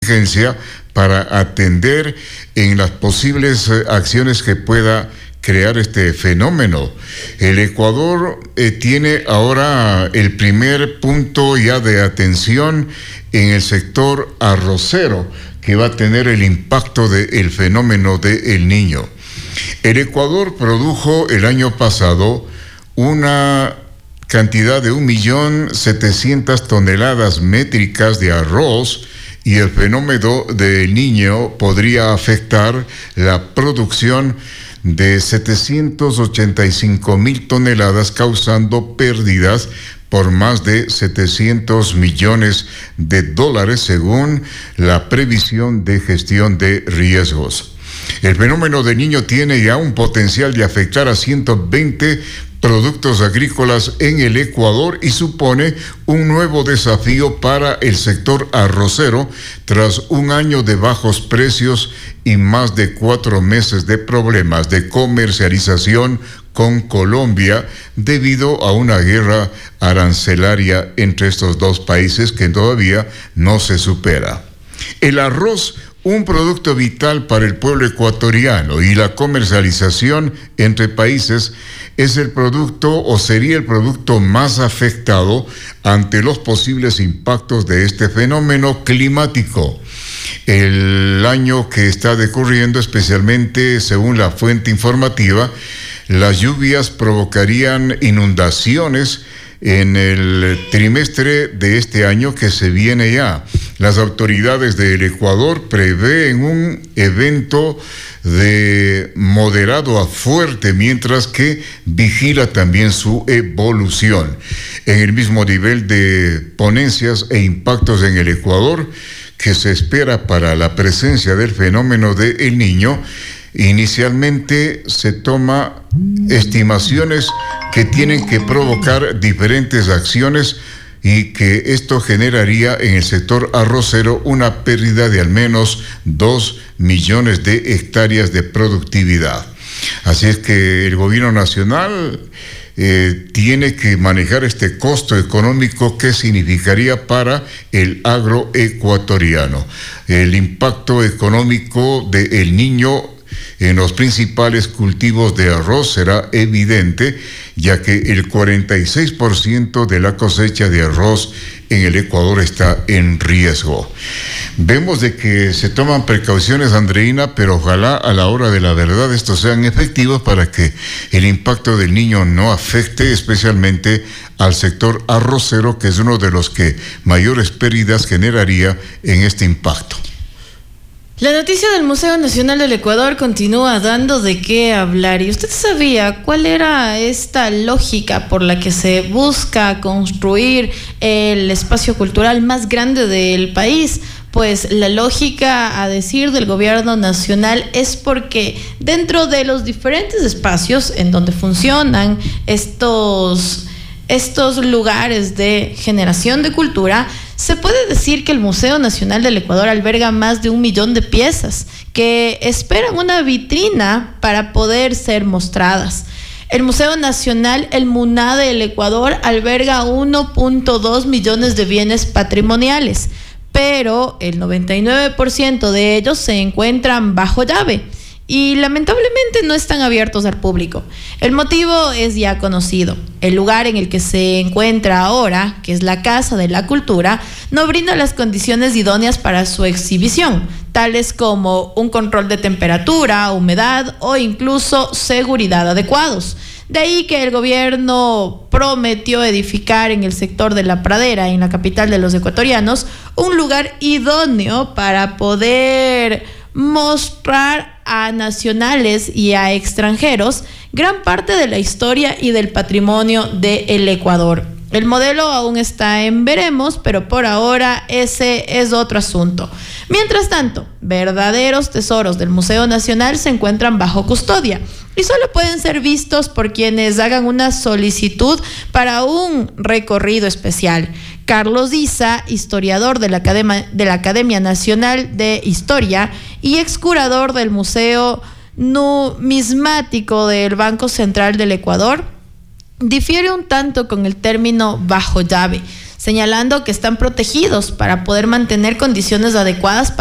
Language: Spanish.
inteligencia para atender en las posibles acciones que pueda crear este fenómeno. El Ecuador tiene ahora el primer punto ya de atención en el sector arrocero, que va a tener el impacto del fenómeno del Niño. El Ecuador produjo el año pasado una cantidad de 1.700.000 toneladas métricas de arroz, y el fenómeno del Niño podría afectar la producción de 785.000 toneladas, causando pérdidas por más de $700 millones, según la previsión de gestión de riesgos. El fenómeno del Niño tiene ya un potencial de afectar a 120 productos agrícolas en el Ecuador y supone un nuevo desafío para el sector arrocero tras un año de bajos precios y más de 4 meses de problemas de comercialización con Colombia debido a una guerra arancelaria entre estos dos países que todavía no se supera. El arroz, un producto vital para el pueblo ecuatoriano, y la comercialización entre países es el producto o sería el producto más afectado ante los posibles impactos de este fenómeno climático. El año que está decurriendo, especialmente según la fuente informativa, las lluvias provocarían inundaciones en el trimestre de este año que se viene ya. Las autoridades del Ecuador prevén un evento de moderado a fuerte, mientras que vigila también su evolución. En el mismo nivel de ponencias e impactos en el Ecuador que se espera para la presencia del fenómeno de El Niño, inicialmente se toma estimaciones que tienen que provocar diferentes acciones y que esto generaría en el sector arrocero una pérdida de al menos 2 millones de hectáreas de productividad. Así es que el gobierno nacional tiene que manejar este costo económico que significaría para el agroecuatoriano. El impacto económico de El Niño en los principales cultivos de arroz será evidente, ya que el 46% de la cosecha de arroz en el Ecuador está en riesgo. Vemos de que se toman precauciones, Andreina, pero ojalá a la hora de la verdad estos sean efectivos para que el impacto del Niño no afecte especialmente al sector arrocero, que es uno de los que mayores pérdidas generaría en este impacto. La noticia del Museo Nacional del Ecuador continúa dando de qué hablar. ¿Y usted sabía cuál era esta lógica por la que se busca construir el espacio cultural más grande del país? Pues la lógica, a decir del gobierno nacional, es porque dentro de los diferentes espacios en donde funcionan estos lugares de generación de cultura, se puede decir que el Museo Nacional del Ecuador alberga más de 1 millón de piezas que esperan una vitrina para poder ser mostradas. El Museo Nacional, el MUNA del Ecuador, alberga 1.2 millones de bienes patrimoniales, pero el 99% de ellos se encuentran bajo llave y lamentablemente no están abiertos al público. El motivo es ya conocido. El lugar en el que se encuentra ahora, que es la Casa de la Cultura, no brinda las condiciones idóneas para su exhibición, tales como un control de temperatura, humedad o incluso seguridad adecuados. De ahí que el gobierno prometió edificar en el sector de La Pradera, en la capital de los ecuatorianos, un lugar idóneo para poder mostrar a nacionales y a extranjeros gran parte de la historia y del patrimonio del Ecuador. El modelo aún está en veremos, pero por ahora ese es otro asunto. Mientras tanto, verdaderos tesoros del Museo Nacional se encuentran bajo custodia y solo pueden ser vistos por quienes hagan una solicitud para un recorrido especial. Carlos Isa, historiador de la Academia Nacional de Historia y excurador del Museo Numismático del Banco Central del Ecuador, difiere un tanto con el término bajo llave. señalando que están protegidos para poder mantener condiciones adecuadas